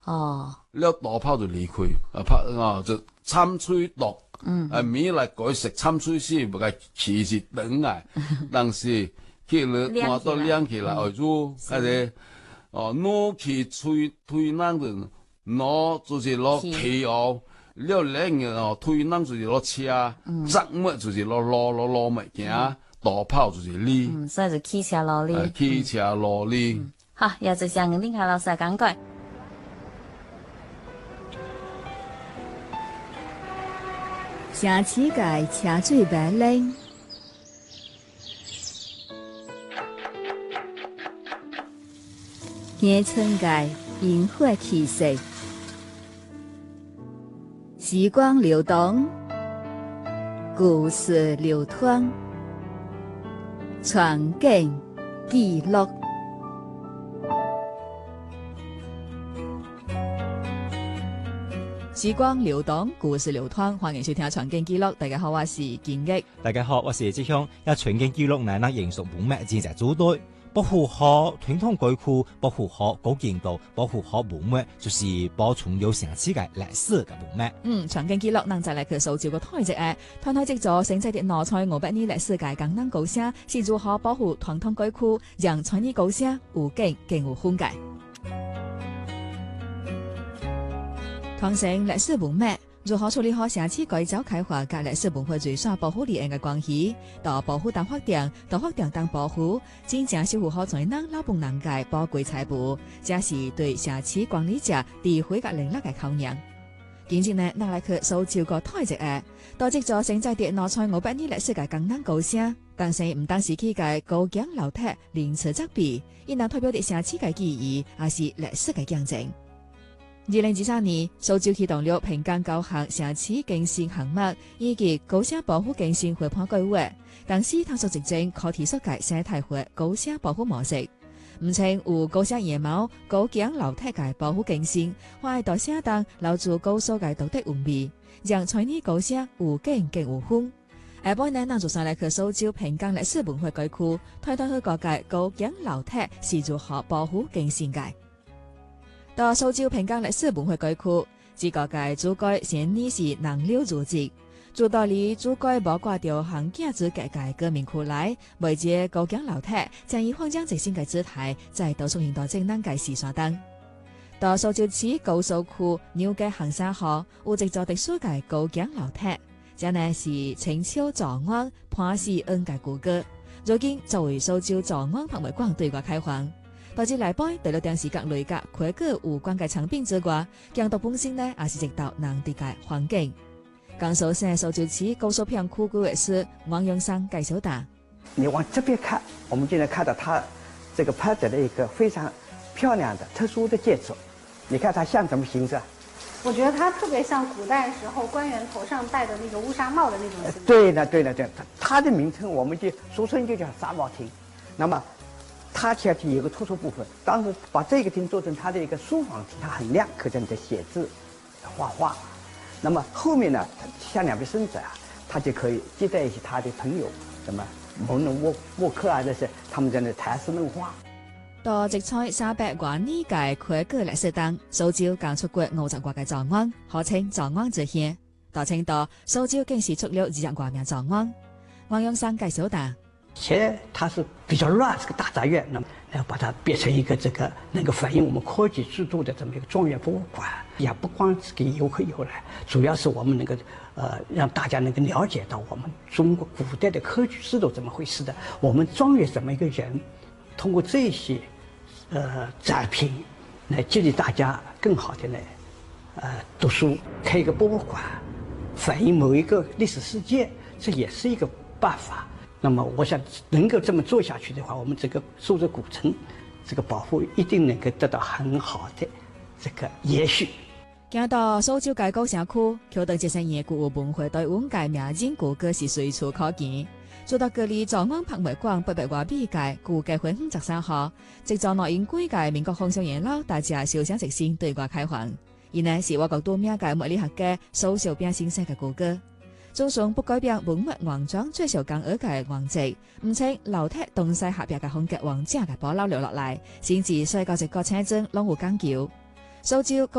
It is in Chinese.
哦， 了大炮就離開，就參水落，米來改食參水時，唔該其實等來，但是去了看到亮起來，就嗰啲攞起推นั่ง攞就是攞氣哦，了另嘅推นั่ง就是攞車，側乜就是攞物件，大炮就是你， 所以就汽車羅哩， 汽車羅哩。 好，也就向林海老師講解。 城市界車水馬龍，野村界螢火氣息，時光流動，故事流淌，傳景記錄。時光流動，故事流淌，歡迎收聽《傳景記錄》。大家好，我是建益。 大家好，我是志向。有傳景記錄，乃能營屬文物戰爭組隊，保護好傳統鬼庫，保護好古建築，保護好文物，就是保存有城市嘅歷史嘅文物。 傳景記錄能就嚟佢塑造個台籍嘅，台積咗成績啲拿在500年歷史嘅江南高聲，是如何保護傳統鬼庫，讓傳呢高聲有景更有風格。傳承歷史文物，如何處理好城市改造開發及歷史文化最少保護利益嘅關係，到保護當發展，到發展當保護，真正守護好在人老本人嘅寶貴財富，這是對城市管理者智慧嘅能力嘅考驗。今日呢，拿來去塑造個台籍嘅，多積咗成績啲拿在500年歷史嘅江南高聲，但是唔單是佢嘅高牆樓梯連詞則別，亦能代表啲城市嘅記憶，也是歷史嘅見證。2023年，塑造啟動了平江高校城市更新項目以及高聲保護更新活動計劃，同時探索實證可提出嘅生態化高聲保護模式。唔稱有高聲野貓、高牆樓梯嘅保護更新，或大聲當留住高數嘅道德韻味，讓傳呢高聲有景更有風。下半年，咱就上來去塑造平江歷史文化區區，推動去各界高牆樓梯是如何保護更新嘅。到塑造平江歷史文化區區，自各界主改先呢是能留住職，做道理主改包括掉行徑之各界革命區來，媒介高牆樓梯，將以擴張直線嘅姿態，在到從現代正能嘅時尚燈。到塑造此高數區紐嘅行山河，有直做特殊嘅高牆樓梯，這呢是清朝早安潘氏恩嘅古歌，如今作為塑造早安拍賣館對外開放。導致內部除了電視各類嘅規格有關嘅產品之外，強度本身呢也是直到難啲嘅環境。江蘇省塑造此高速片區規劃師王永生介紹道： 你往這邊看，我們就能看到它這個拍的一個非常漂亮的特殊的建築。你看它像什麼形狀？ 我覺得它特別像古代時候官員頭上戴的那個烏紗帽的那種形狀。 對的，它的名稱我們就俗稱就叫紗帽廳。那麼它其實有個突出部分，當時把這個廳做成它的一個書房廳，它很亮，可見你在寫字、畫畫。那麼後面呢，像兩位孫子啊，他就可以接待一些他的朋友，什麼文人墨客啊，這些他們在那談詩論畫。 到直採300多年嘅規格歷史當，塑造剛出國50國嘅早安，號稱早安之鄉。到青島，塑造更是出了200多名早安。王永生介紹道： 以前它是比較亂，是個大雜院，那麼要把它變成一個能夠反映我們科技制度的這麼一個莊園博物館，也不光是給遊客遊來，主要是我們能夠讓大家能夠了解到我們中國古代的科舉制度怎麼回事的，我們莊園怎麼一個人，通過這些展品來激勵大家更好的來讀書，開一個博物館，反映某一個歷史事件，這也是一個辦法。那麼我想能夠這麼做下去的話，我們這個蘇州古城這個保護一定能夠得到很好的這個延續。 行到蘇州界高城區，橋頭節省野古文化對文界名人古歌是隨處可見。做到隔離早安拍賣館800多米界古街分13號，直到內因歸界民國風尚沿路大家小聲直線對外開放。而呢是我國多名嘅物理學家蘇小兵先生嘅古歌。總算不改變文物王莊最受講而嘅王跡，唔稱樓梯東西合璧嘅風格王者嘅保留落嚟，先至所以教一個車證攏有講究。 受照